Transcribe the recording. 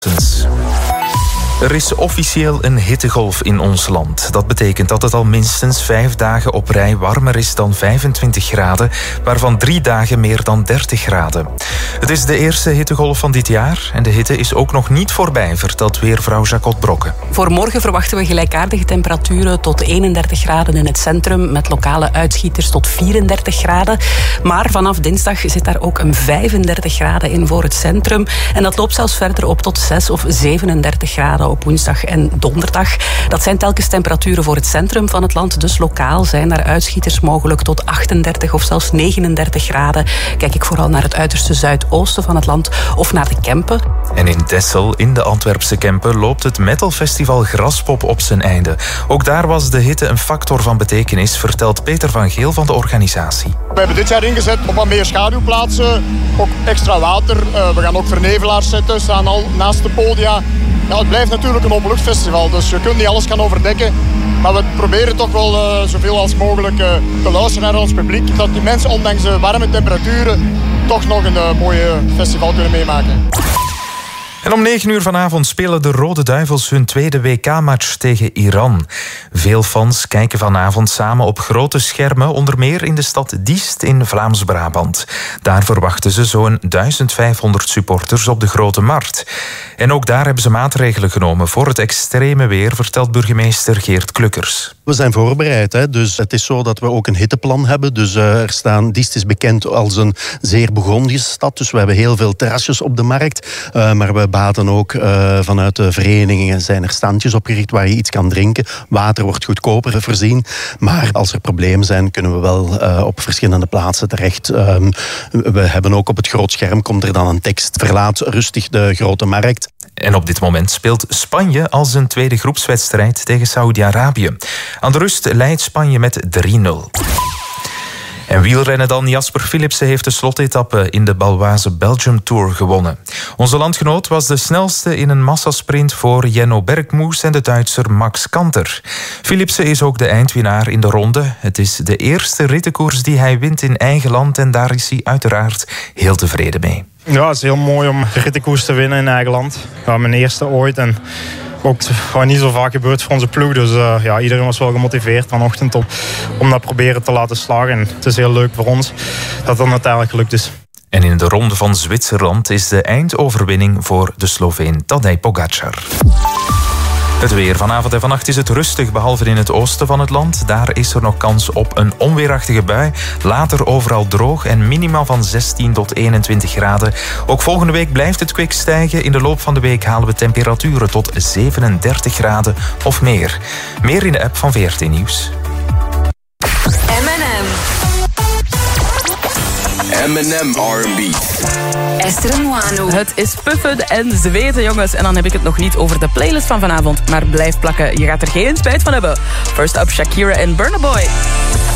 Er is officieel een hittegolf in ons land. Dat betekent dat het al minstens 5 dagen op rij warmer is dan 25 graden, waarvan 3 dagen meer dan 30 graden. Het is de eerste hittegolf van dit jaar en de hitte is ook nog niet voorbij, vertelt weervrouw Jacot Brokke. Voor morgen verwachten we gelijkaardige temperaturen tot 31 graden in het centrum, met lokale uitschieters tot 34 graden. Maar vanaf dinsdag zit daar ook een 35 graden in voor het centrum. En dat loopt zelfs verder op tot 6 of 37 graden op woensdag en donderdag. Dat zijn telkens temperaturen voor het centrum van het land. Dus lokaal zijn daar uitschieters mogelijk tot 38 of zelfs 39 graden. Kijk ik vooral naar het uiterste zuidoosten van het land of naar de Kempen. En in Texel, in de Antwerpse Kempen, loopt het metalfestival Graspop op zijn einde. Ook daar was de hitte een factor van betekenis, vertelt Peter van Geel van de organisatie. We hebben dit jaar ingezet op wat meer schaduwplaatsen, ook extra water. We gaan ook vernevelaars zetten, staan al naast de podia. Ja, het blijft natuurlijk een openluchtfestival, dus je kunt niet alles gaan overdekken. Maar we proberen toch wel zoveel als mogelijk te luisteren naar ons publiek. Dat die mensen, ondanks de warme temperaturen, toch nog een mooie festival kunnen meemaken. En om 9 uur vanavond spelen de Rode Duivels hun tweede WK-match tegen Iran. Veel fans kijken vanavond samen op grote schermen, onder meer in de stad Diest in Vlaams-Brabant. Daar verwachten ze zo'n 1500 supporters op de Grote Markt. En ook daar hebben ze maatregelen genomen voor het extreme weer, vertelt burgemeester Geert Klukkers. We zijn voorbereid, hè? Dus het is zo dat we ook een hitteplan hebben. Dus Diest is bekend als een zeer Bourgondische stad, dus we hebben heel veel terrasjes op de markt. Maar we baten ook vanuit de verenigingen zijn er standjes opgericht waar je iets kan drinken. Water wordt goedkoper voorzien. Maar als er problemen zijn, kunnen we wel op verschillende plaatsen terecht. We hebben ook op het groot scherm, komt er dan een tekst. Verlaat rustig de Grote Markt. En op dit moment speelt Spanje al zijn tweede groepswedstrijd tegen Saudi-Arabië. Aan de rust leidt Spanje met 3-0. En wielrennen dan. Jasper Philipsen heeft de slotetappe in de Baloise Belgium Tour gewonnen. Onze landgenoot was de snelste in een massasprint voor Jenno Bergmoes en de Duitser Max Kanter. Philipsen is ook de eindwinnaar in de ronde. Het is de eerste rittenkoers die hij wint in eigen land en daar is hij uiteraard heel tevreden mee. Ja, het is heel mooi om de rittenkoers te winnen in eigen land. Ja, mijn eerste ooit en ook niet zo vaak gebeurd voor onze ploeg. Dus iedereen was wel gemotiveerd vanochtend om dat proberen te laten slagen. En het is heel leuk voor ons dat het dan uiteindelijk gelukt is. En in de ronde van Zwitserland is de eindoverwinning voor de Sloveen Tadej Pogačar. Het weer. Vanavond en vannacht is het rustig, behalve in het oosten van het land. Daar is er nog kans op een onweerachtige bui. Later overal droog en minimaal van 16 tot 21 graden. Ook volgende week blijft het kwik stijgen. In de loop van de week halen we temperaturen tot 37 graden of meer. Meer in de app van VRT Nieuws. M&M R&B. Esther Moano. Het is puffen en zweten, jongens. En dan heb ik het nog niet over de playlist van vanavond. Maar blijf plakken, je gaat er geen spijt van hebben. First up, Shakira en Burna Boy.